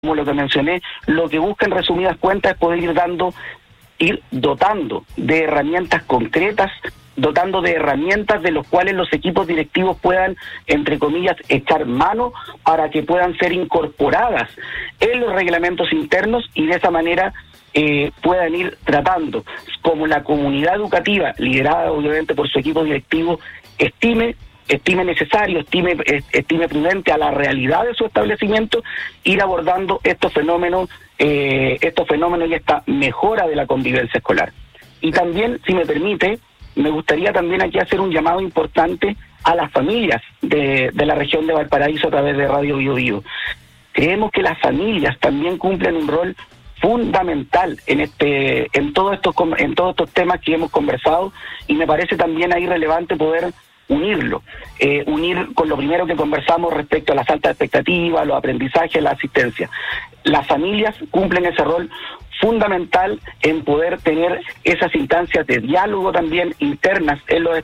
como lo que mencioné, lo que busca en resumidas cuentas es poder ir dotando de herramientas concretas, dotando de herramientas de los cuales los equipos directivos puedan, entre comillas, echar mano para que puedan ser incorporadas en los reglamentos internos y de esa manera puedan ir tratando, como la comunidad educativa, liderada obviamente por su equipo directivo, estime necesario, estime prudente a la realidad de su establecimiento, ir abordando estos fenómenos y esta mejora de la convivencia escolar. Y también, si me permite, me gustaría también aquí hacer un llamado importante a las familias de la región de Valparaíso a través de Radio Bio Bio. Creemos que las familias también cumplen un rol fundamental en todos estos temas que hemos conversado, y me parece también ahí relevante poder unir con lo primero que conversamos respecto a las altas expectativas, los aprendizajes, la asistencia. Las familias cumplen ese rol fundamental en poder tener esas instancias de diálogo también internas en los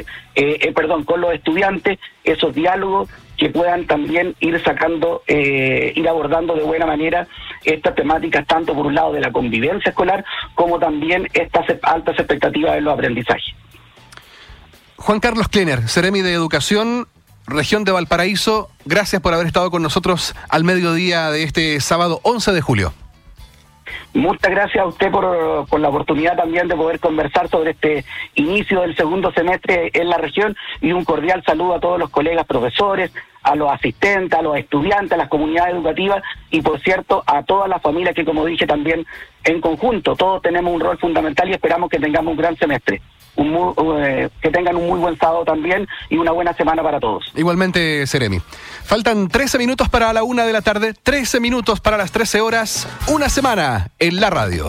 con los estudiantes, esos diálogos que puedan también ir abordando de buena manera estas temáticas, tanto por un lado de la convivencia escolar, como también estas altas expectativas en los aprendizajes. Juan Carlos Kleiner, Seremi de Educación, región de Valparaíso, gracias por haber estado con nosotros al mediodía de este sábado 11 de julio. Muchas gracias a usted por la oportunidad también de poder conversar sobre este inicio del segundo semestre en la región, y un cordial saludo a todos los colegas profesores, a los asistentes, a los estudiantes, a las comunidades educativas y, por cierto, a todas las familias que, como dije también, en conjunto, todos tenemos un rol fundamental y esperamos que tengamos un gran semestre. Que tengan un muy buen sábado también y una buena semana para todos. Igualmente, Seremi. Faltan 13 minutos para la 1 de la tarde, 13 minutos para las 13 horas, una semana en la radio.